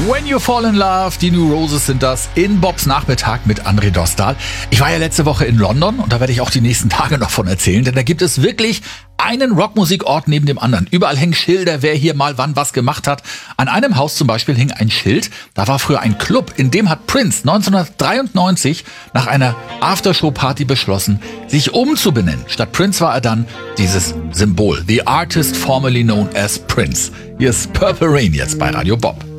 When You Fall in Love, die New Roses sind das, in Bobs Nachmittag mit André Dostal. Ich war ja letzte Woche in London und da werde ich auch die nächsten Tage noch von erzählen, denn da gibt es wirklich einen Rockmusikort neben dem anderen. Überall hängen Schilder, wer hier mal wann was gemacht hat. An einem Haus zum Beispiel hing ein Schild, da war früher ein Club, in dem hat Prince 1993 nach einer Aftershow-Party beschlossen, sich umzubenennen. Statt Prince war er dann dieses Symbol, the artist formerly known as Prince. Hier ist Purple Rain jetzt bei Radio Bob.